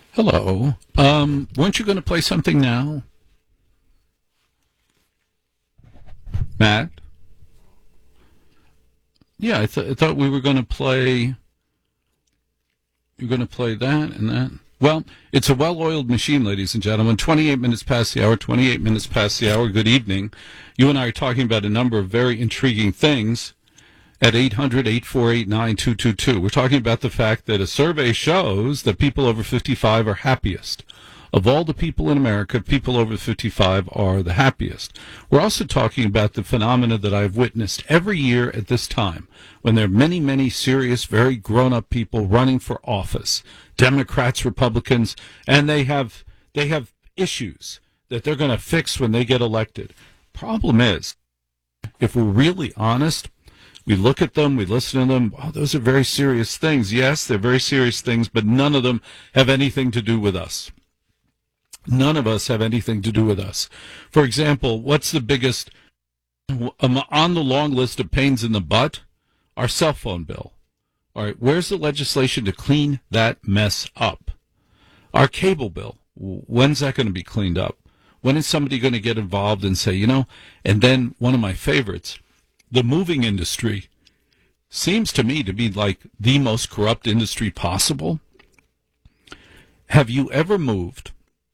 Hello. Weren't you going to play something now, Matt? Yeah, I thought we were going to play. You're going to play that and that. Well, it's a well-oiled machine, ladies and gentlemen. 28 minutes past the hour. 28 minutes past the hour. Good evening. You and I are talking about a number of very intriguing things at 800-848-9222. We're talking about the fact that a survey shows that people over 55 are happiest. Of all the people in America, people over 55 are the happiest. We're also talking about the phenomena that I've witnessed every year at this time, when there are many, many serious, very grown-up people running for office, Democrats, Republicans, and they have issues that they're going to fix when they get elected. Problem is, if we're really honest, we look at them, we listen to them. Oh, those are very serious things. Yes, they're very serious things, but none of them have anything to do with us. None of us have anything to do with us. For example, what's the biggest on the long list of pains in the butt? Our cell phone bill. All right, where's the legislation to clean that mess up? Our cable bill. When's that going to be cleaned up? When is somebody going to get involved and say, and then one of my favorites, the moving industry seems to me to be like the most corrupt industry possible. Have you ever moved,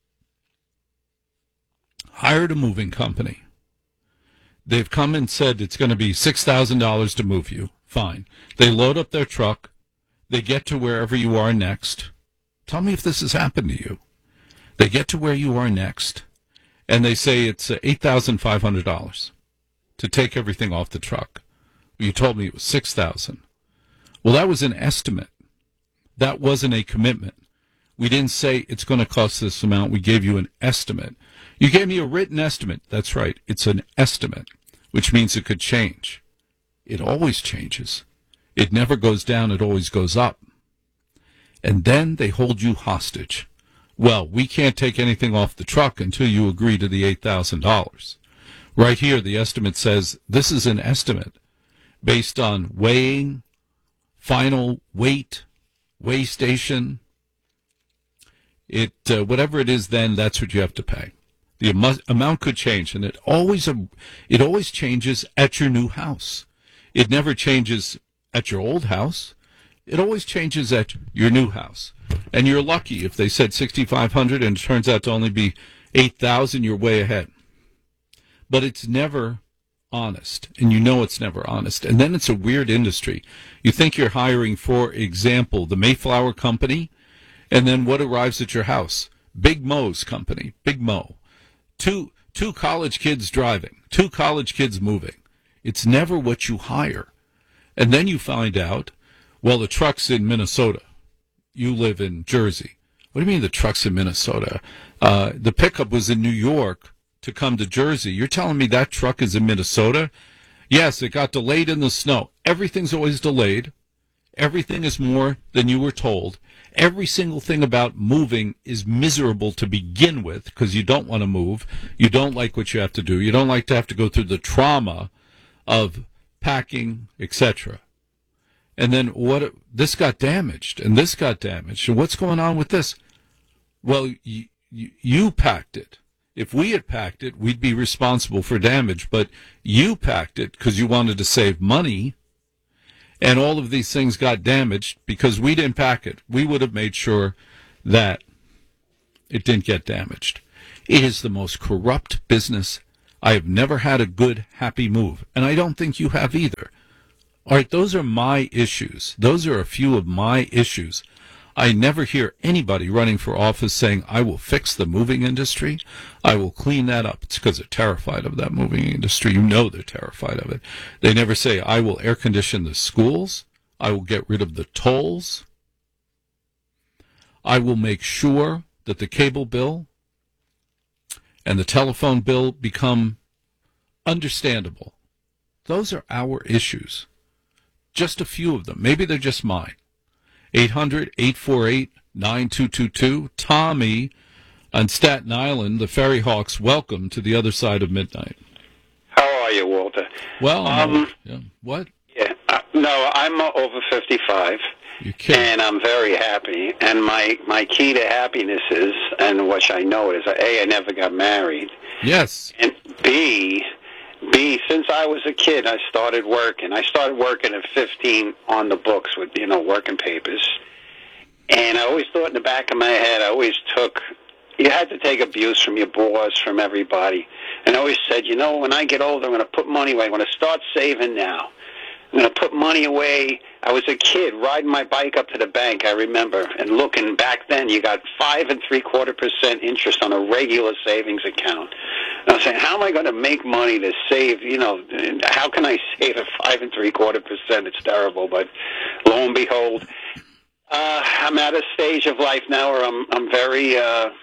hired a moving company? They've come and said it's going to be $6,000 to move you. Fine. They load up their truck. They get to wherever you are next. Tell me if this has happened to you. They get to where you are next, and they say it's $8,500 to take everything off the truck. You told me it was $6,000. Well, that was an estimate. That wasn't a commitment. We didn't say it's going to cost this amount. We gave you an estimate. You gave me a written estimate. That's right. It's an estimate, which means it could change. It always changes. It never goes down. It always goes up. And then they hold you hostage. Well, we can't take anything off the truck until you agree to the $8,000. Right here, the estimate says this is an estimate based on weighing, final weight, weigh station. Whatever it is, then that's what you have to pay. The amount could change, and it always changes at your new house. It never changes at your old house. It always changes at your new house. And you're lucky if they said $6,500 and it turns out to only be $8,000. You're way ahead. But it's never honest, and it's never honest. And then it's a weird industry. You think you're hiring, for example, the Mayflower Company, and then what arrives at your house? Big Mo's company, Big Mo. Two college kids driving, 2 college kids moving. It's never what you hire. And then you find out, well, the truck's in Minnesota. You live in Jersey. What do you mean the truck's in Minnesota? The pickup was in New York to come to Jersey. You're telling me that truck is in Minnesota? Yes, it got delayed in the snow. Everything's always delayed. Everything is more than you were told. Every single thing about moving is miserable to begin with because you don't want to move. You don't like what you have to do. You don't like to have to go through the trauma of packing, etc. And then this got damaged, and this got damaged. And what's going on with this? Well, you packed it. If we had packed it, we'd be responsible for damage. But you packed it because you wanted to save money, and all of these things got damaged because we didn't pack it. We would have made sure that it didn't get damaged. It is the most corrupt business. I have never had a good, happy move, and I don't think you have either. All right, those are my issues. Those are a few of my issues. I never hear anybody running for office saying, I will fix the moving industry. I will clean that up. It's because they're terrified of that moving industry. They're terrified of it. They never say, I will air condition the schools. I will get rid of the tolls. I will make sure that the cable bill and the telephone bill become understandable. Those are our issues. Just a few of them. Maybe they're just mine. 800-848-9222. Tommy on Staten Island, the Ferry Hawks, welcome to the other side of midnight. How are you, Walter? Well, what? Yeah, no, I'm over 55, You're kidding. And I'm very happy. And my key to happiness is, and which I know is, A, I never got married. Yes. And B, since I was a kid, I started working. I started working at 15 on the books with, working papers. And I always thought in the back of my head, you had to take abuse from your boss, from everybody. And I always said, when I get older, I'm going to put money away. I'm going to start saving now. I'm going to put money away. I was a kid riding my bike up to the bank, I remember, and looking back then, you got 5 3/4% interest on a regular savings account. And I was saying, how am I going to make money to save? How can I save at 5 3/4%? It's terrible, but lo and behold, I'm at a stage of life now where I'm very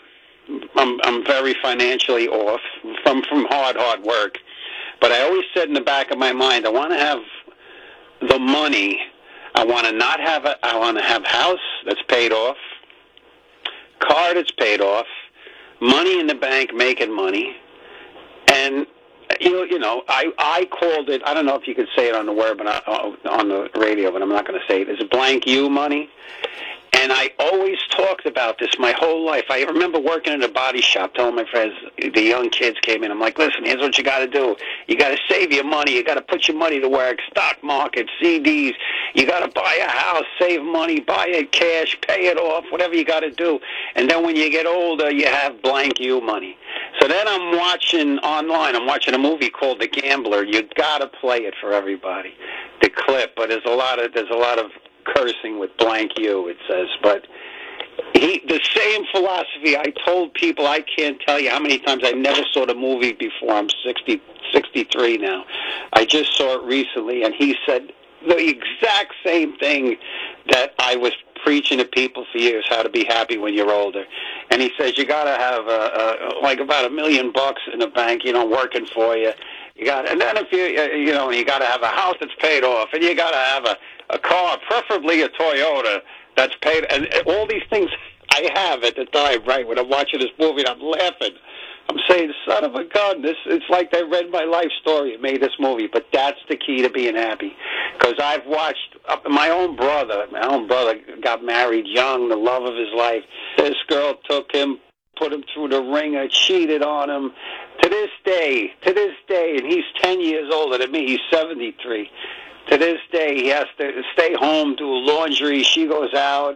financially off from hard work. But I always said in the back of my mind, I want to have the money. I want to I want to have house that's paid off, car that's paid off, money in the bank making money, and I called it. I don't know if you could say it on the web, but on the radio, but I'm not going to say it. It's blank you money. And I always talked about this my whole life. I remember working in a body shop, telling my friends, the young kids came in, I'm like, listen, here's what you got to do. You got to save your money. You got to put your money to work, stock market, CDs. You got to buy a house, save money, buy it cash, pay it off, whatever you got to do. And then when you get older, you have blank you money. So then I'm watching online. I'm watching a movie called The Gambler. You got to play it for everybody, the clip. But there's a lot of cursing with blank you, it says. But the same philosophy. I told people, I can't tell you how many times I never saw the movie before. I'm 63 now. I just saw it recently, and he said the exact same thing that I was preaching to people for years, how to be happy when you're older. And he says you got to have about $1 million in the bank, working for you. And then if you got to have a house that's paid off, and you got to have a car, preferably a Toyota, that's paid, and all these things I have at the time, right, when I'm watching this movie, and I'm laughing. I'm saying, son of a gun, it's like they read my life story and made this movie, but that's the key to being happy. Because I've watched my own brother got married young, the love of his life. This girl took him, put him through the ringer, cheated on him. To this day, and he's 10 years older than me, he's 73. To this day, he has to stay home, do laundry. She goes out.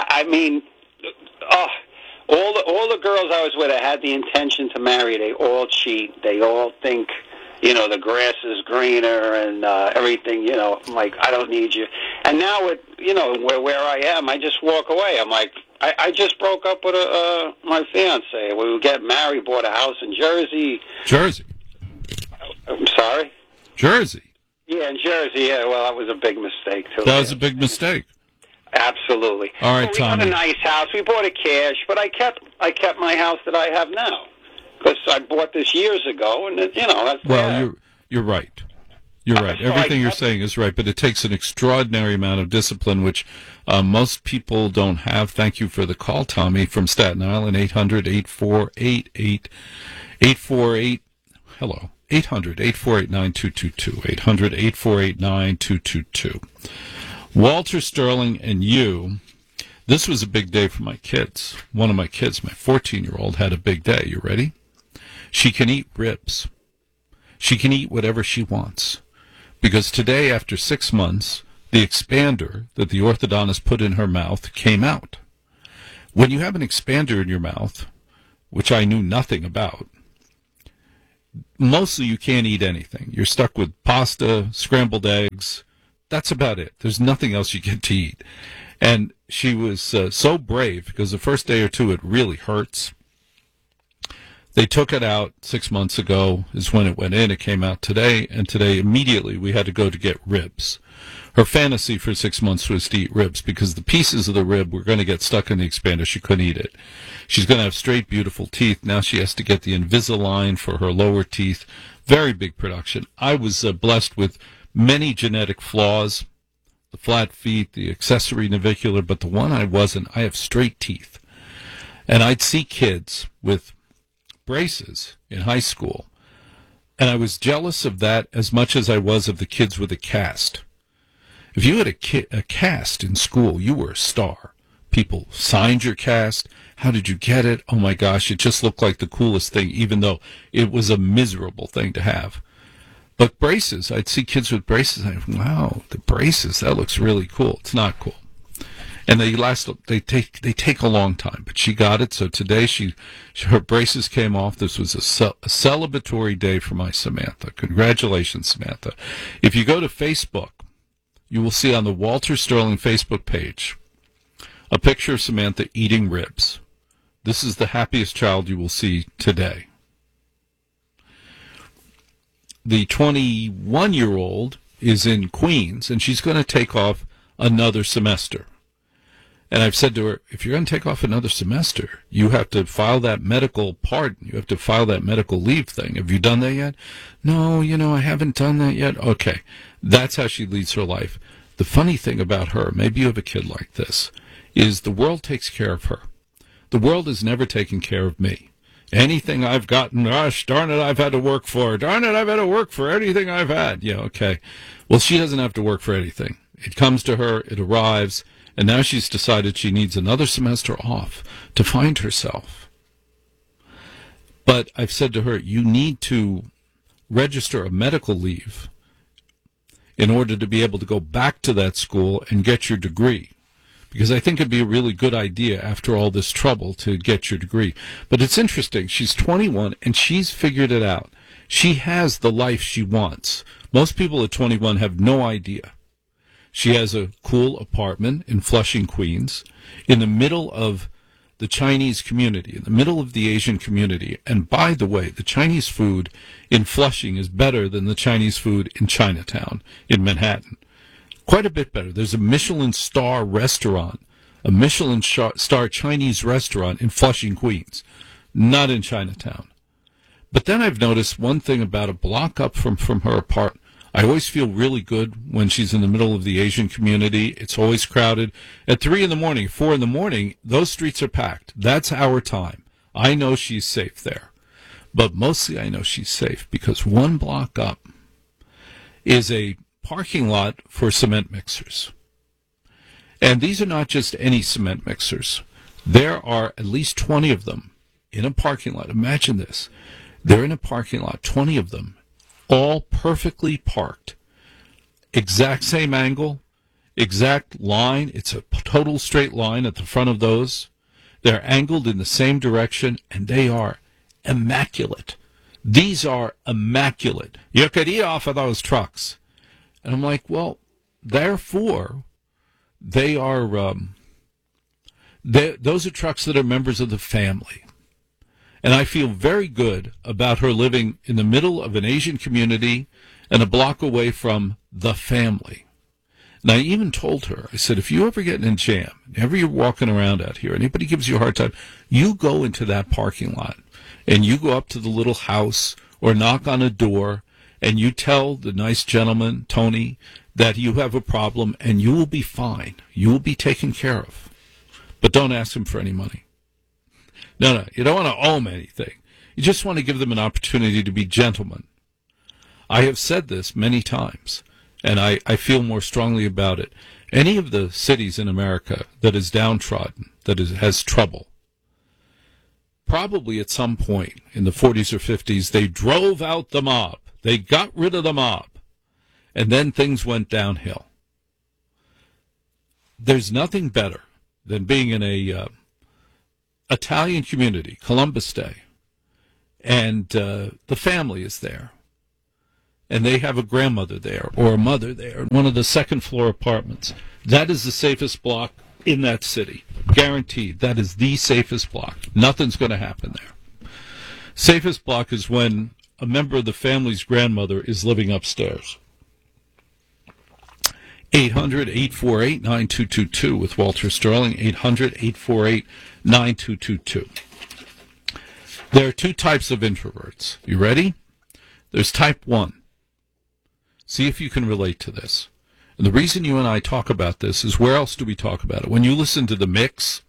All the girls I was with, I had the intention to marry. They all cheat. They all think, the grass is greener and everything. I'm like, I don't need you. And now, where I am, I just walk away. I'm like, I just broke up with my fiance. We were getting married, bought a house in Jersey. Jersey. I'm sorry? Jersey. Yeah, in Jersey, yeah. Well, that was a big mistake, too. That was a big mistake. Absolutely. All right, Tommy. We got a nice house. We bought it cash, but I kept my house that I have now because I bought this years ago, and that's. Well, you're right. You're right. Everything you're saying is right, but it takes an extraordinary amount of discipline, which most people don't have. Thank you for the call, Tommy, from Staten Island, 800-848-8848. Hello. 800-848-9222. 800-848-9222. Walter Sterling and you, this was a big day for my kids. One of my kids, my 14-year-old, had a big day. You ready? She can eat ribs. She can eat whatever she wants. Because today, after 6 months, the expander that the orthodontist put in her mouth came out. When you have an expander in your mouth, which I knew nothing about, mostly you can't eat anything. You're stuck with pasta, scrambled eggs. That's about it. There's nothing else you get to eat. And she was so brave because the first day or two it really hurts. They took it out 6 months ago is when it went in. It came out today, and today immediately we had to go to get ribs. Her fantasy for 6 months was to eat ribs because the pieces of the rib were going to get stuck in the expander. She couldn't eat it. She's going to have straight, beautiful teeth. Now she has to get the Invisalign for her lower teeth. Very big production. I was blessed with many genetic flaws, the flat feet, the accessory navicular, but the one I wasn't, I have straight teeth. And I'd see kids with braces in high school, and I was jealous of that as much as I was of the kids with a cast. If you had a cast in school, you were a star. People signed your cast. How did you get it? Oh my gosh, it just looked like the coolest thing, even though it was a miserable thing to have. But braces, I'd see kids with braces. I'd go, wow, the braces, that looks really cool. It's not cool. And they take a long time, but she got it. So today her braces came off. This was a celebratory day for my Samantha. Congratulations, Samantha. If you go to Facebook, you will see on the Walter Sterling Facebook page a picture of Samantha eating ribs. This is the happiest child you will see today. The 21-year-old is in Queens, and she's going to take off another semester. And I've said to her, if you're going to take off another semester, you have to file that medical pardon. You have to file that medical leave thing. Have you done that yet? No, I haven't done that yet. Okay. That's how she leads her life. The funny thing about her, maybe you have a kid like this, is the world takes care of her. The world has never taken care of me. Anything I've gotten, gosh, darn it, I've had to work for. Darn it, I've had to work for anything I've had. Yeah, okay. Well, she doesn't have to work for anything. It comes to her, it arrives, and now she's decided she needs another semester off to find herself. But I've said to her, you need to register a medical leave in order to be able to go back to that school and get your degree. Because I think it'd be a really good idea after all this trouble to get your degree. But it's interesting. She's 21 and she's figured it out. She has the life she wants. Most people at 21 have no idea. She has a cool apartment in Flushing, Queens, in the middle of the Chinese community, in the middle of the Asian community. And by the way, the Chinese food in Flushing is better than the Chinese food in Chinatown, in Manhattan. Quite a bit better. There's a Michelin star restaurant, a Michelin star Chinese restaurant in Flushing, Queens, not in Chinatown. But then I've noticed one thing about a block up from her apartment. I always feel really good when she's in the middle of the Asian community. It's always crowded. At 3 in the morning, 4 in the morning, those streets are packed. That's our time. I know she's safe there. But mostly I know she's safe because one block up is a parking lot for cement mixers. And these are not just any cement mixers. There are at least 20 of them in a parking lot. Imagine this. They're in a parking lot, 20 of them, all perfectly parked. Exact same angle, exact line. It's a total straight line at the front of those. They're angled in the same direction, and they are immaculate. These are immaculate. You could eat off of those trucks. And I'm like, well, therefore, they are, those are trucks that are members of the family. And I feel very good about her living in the middle of an Asian community and a block away from the family. And I even told her, I said, if you ever get in a jam, whenever you're walking around out here, anybody gives you a hard time, you go into that parking lot and you go up to the little house or knock on a door and you tell the nice gentleman, Tony, that you have a problem and you will be fine. You will be taken care of. But don't ask him for any money. No, you don't want to owe them anything. You just want to give them an opportunity to be gentlemen. I have said this many times, and I feel more strongly about it. Any of the cities in America that is downtrodden, has trouble, probably at some point in the 40s or 50s, they drove out the mob. They got rid of the mob. And then things went downhill. There's nothing better than being in a Italian community, Columbus Day, and the family is there, and they have a grandmother there or a mother there in one of the second-floor apartments. That is the safest block in that city. Guaranteed. That is the safest block. Nothing's going to happen there. Safest block is when a member of the family's grandmother is living upstairs. 800-848-9222 with Walter Sterling, 800-848-9222. There are two types of introverts. You ready? There's type 1. See if you can relate to this. And the reason you and I talk about this is where else do we talk about it? When you listen to The Mix,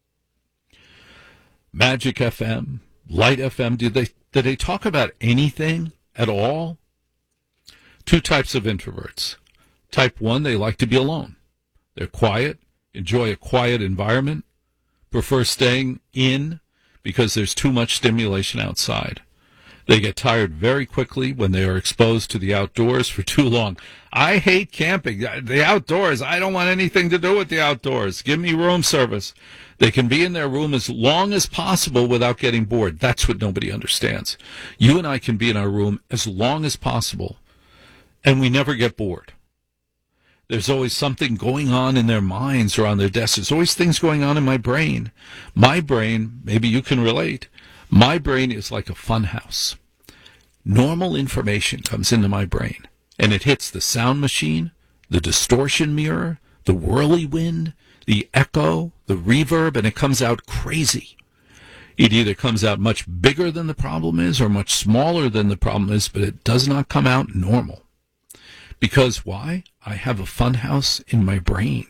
Magic FM, Light FM, did they talk about anything at all? Two types of introverts. Type 1, they like to be alone. They're quiet, enjoy a quiet environment, prefer staying in because there's too much stimulation outside. They get tired very quickly when they are exposed to the outdoors for too long. I hate camping. The outdoors, I don't want anything to do with the outdoors. Give me room service. They can be in their room as long as possible without getting bored. That's what nobody understands. You and I can be in our room as long as possible, and we never get bored. There's always something going on in their minds or on their desks. There's always things going on in my brain. My brain, maybe you can relate, my brain is like a fun house. Normal information comes into my brain, and it hits the sound machine, the distortion mirror, the whirly wind, the echo, the reverb, and it comes out crazy. It either comes out much bigger than the problem is or much smaller than the problem is, but it does not come out normal. Because why? I have a fun house in my brain.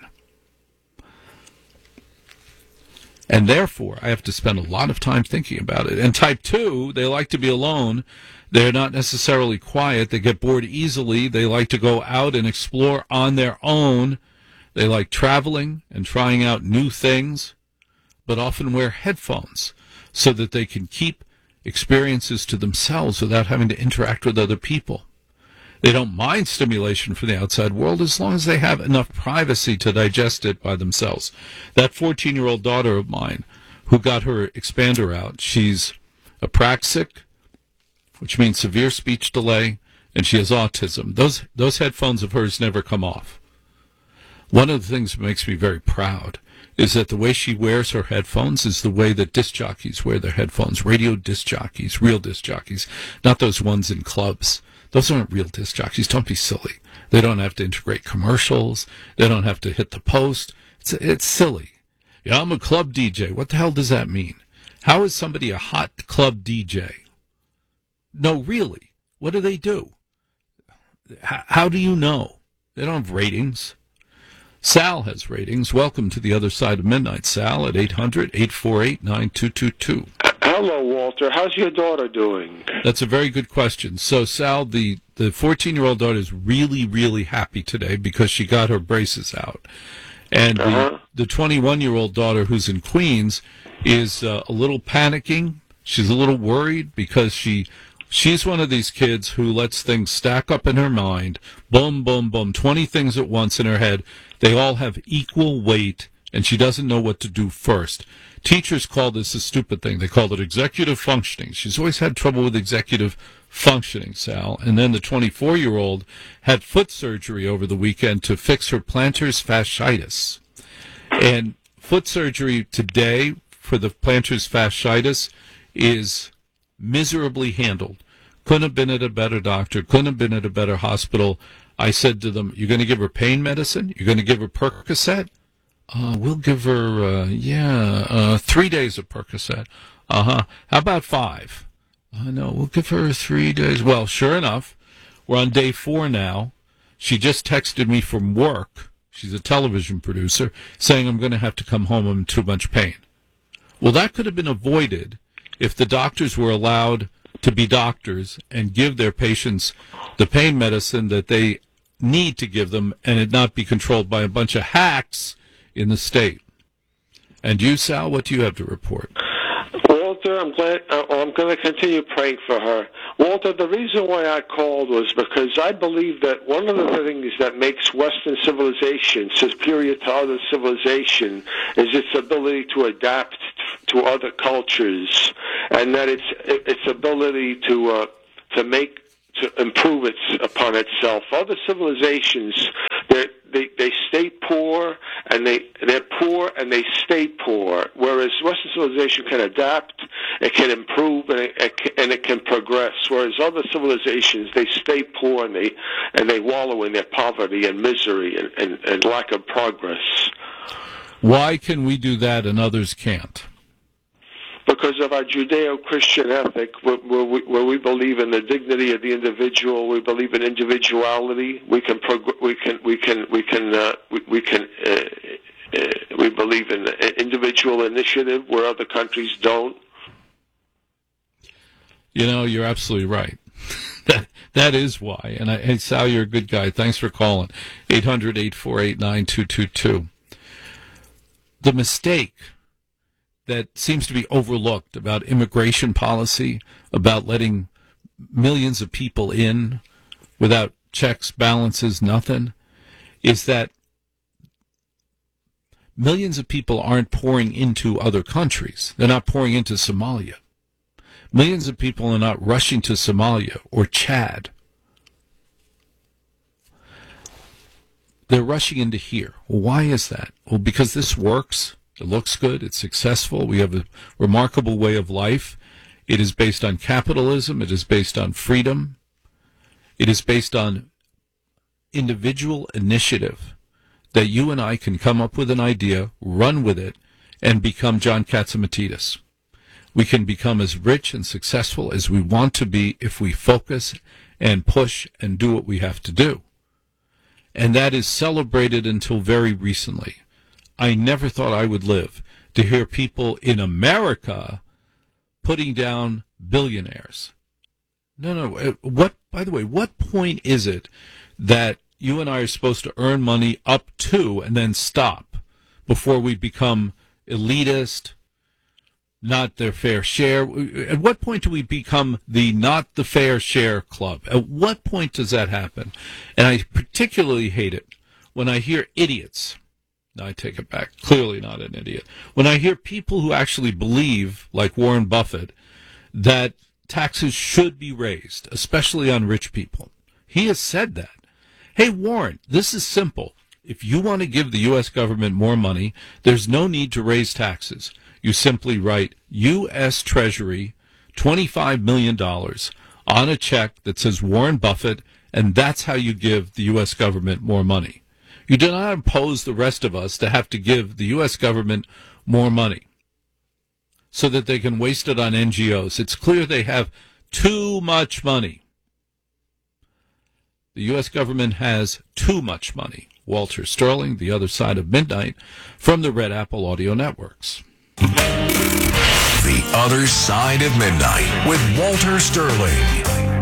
And therefore, I have to spend a lot of time thinking about it. And type 2, they like to be alone. They're not necessarily quiet. They get bored easily. They like to go out and explore on their own. They like traveling and trying out new things, but often wear headphones so that they can keep experiences to themselves without having to interact with other people. They don't mind stimulation from the outside world as long as they have enough privacy to digest it by themselves. That 14-year-old daughter of mine who got her expander out, she's apraxic, which means severe speech delay, and she has autism. Those headphones of hers never come off. One of the things that makes me very proud is that the way she wears her headphones is the way that disc jockeys wear their headphones, radio disc jockeys, real disc jockeys, not those ones in clubs. Those aren't real disc jockeys. Don't be silly. They don't have to integrate commercials. They don't have to hit the post. It's silly. Yeah, I'm a club DJ. What the hell does that mean? How is somebody a hot club DJ? No, really. What do they do? How do you know? They don't have ratings. Sal has ratings. Welcome to the other side of midnight, Sal, at 800-848-9222. Hello, Walter. How's your daughter doing? That's a very good question. So, Sal, the 14-year-old daughter is really, really happy today because she got her braces out. And the 21-year-old daughter who's in Queens is a little panicking. She's a little worried because she's one of these kids who lets things stack up in her mind. Boom, boom, boom. 20 things at once in her head. They all have equal weight, and she doesn't know what to do first. Teachers call this a stupid thing. They call it executive functioning. She's always had trouble with executive functioning, Sal. And then the 24-year-old had foot surgery over the weekend to fix her plantar fasciitis. And foot surgery today for the plantar fasciitis is miserably handled. Couldn't have been at a better doctor. Couldn't have been at a better hospital. I said to them, you're going to give her pain medicine? You're going to give her Percocet? We'll give her, 3 days of Percocet. How about 5? No, we'll give her 3 days. Well, sure enough, we're on day 4 now. She just texted me from work. She's a television producer, saying I'm going to have to come home. I'm in too much pain. Well, that could have been avoided if the doctors were allowed to be doctors and give their patients the pain medicine that they need to give them and it not be controlled by a bunch of hacks in the state. And you, Sal, what do you have to report? Walter, I'm going to continue praying for her. Walter, the reason why I called was because I believe that one of the things that makes Western civilization superior to other civilization is its ability to adapt to other cultures, and that its ability to improve upon itself. Other civilizations, they stay poor, and they're poor and they stay poor. Whereas Western civilization can adapt, it can improve, and it can progress. Whereas other civilizations, they stay poor and they wallow in their poverty and misery and lack of progress. Why can we do that and others can't? Because of our Judeo-Christian ethic, where we believe in the dignity of the individual, we believe in individuality. We believe in individual initiative, where other countries don't. You know, you're absolutely right. That is why. And hey, Sal, you're a good guy. Thanks for calling. 800-848-9222. The mistake that seems to be overlooked about immigration policy, about letting millions of people in without checks, balances, nothing, is that millions of people aren't pouring into other countries. They're not pouring into Somalia. Millions of people are not rushing to Somalia or Chad. They're rushing into here. Well, why is that? Well, because this works. It looks good. It's successful. We have a remarkable way of life. It is based on capitalism. It is based on freedom. It is based on individual initiative, that you and I can come up with an idea, run with it, and become John Catsimatidis. We can become as rich and successful as we want to be if we focus and push and do what we have to do. And that is celebrated until very recently. I never thought I would live to hear people in America putting down billionaires. No. By the way, what point is it that you and I are supposed to earn money up to and then stop before we become elitist, not their fair share? At what point do we become the not the fair share club? At what point does that happen? And I particularly hate it when I hear idiots. No, I take it back. Clearly not an idiot. When I hear people who actually believe, like Warren Buffett, that taxes should be raised, especially on rich people. He has said that. Hey, Warren, this is simple. If you want to give the U.S. government more money, there's no need to raise taxes. You simply write U.S. Treasury $25 million on a check that says Warren Buffett, and that's how you give the U.S. government more money. You do not impose the rest of us to have to give the U.S. government more money so that they can waste it on NGOs. It's clear they have too much money. The U.S. government has too much money. Walter Sterling, The Other Side of Midnight, from the Red Apple Audio Networks. The Other Side of Midnight with Walter Sterling.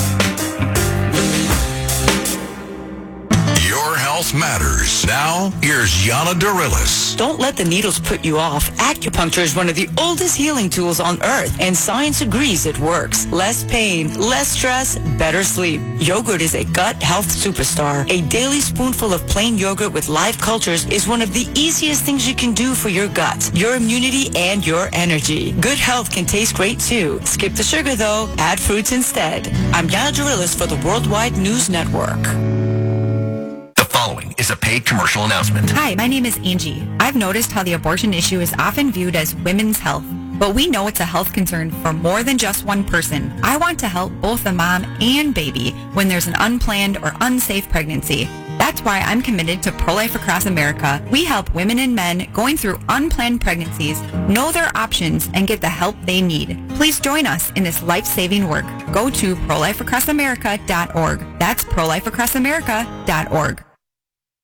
Your health matters. Now, here's Yana Darilis. Don't let the needles put you off. Acupuncture is one of the oldest healing tools on earth, and science agrees it works. Less pain, less stress, better sleep. Yogurt is a gut health superstar. A daily spoonful of plain yogurt with live cultures is one of the easiest things you can do for your gut, your immunity, and your energy. Good health can taste great too. Skip the sugar though. Add fruits instead. I'm Yana Darilis for the Worldwide News Network. Following is a paid commercial announcement. Hi, my name is Angie. I've noticed how the abortion issue is often viewed as women's health, but we know it's a health concern for more than just one person. I want to help both the mom and baby when there's an unplanned or unsafe pregnancy. That's why I'm committed to Pro-Life Across America. We help women and men going through unplanned pregnancies know their options and get the help they need. Please join us in this life-saving work. Go to prolifeacrossamerica.org. That's prolifeacrossamerica.org.